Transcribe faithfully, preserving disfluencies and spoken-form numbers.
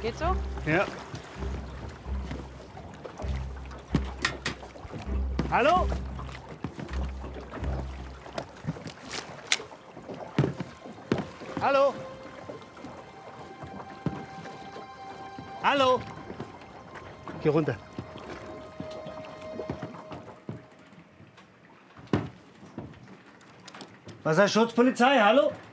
Geht so? Ja. Hallo? Hallo? Hallo? Geh runter. Was ist Schutzpolizei? Hallo?